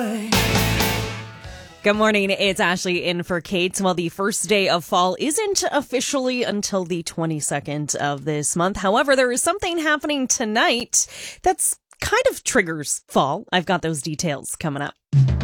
Good morning, it's Ashley in for Kate. Well, the first day of fall isn't officially until the 22nd of this month. However, there is something happening tonight that's kind of triggers fall. I've got those details coming up.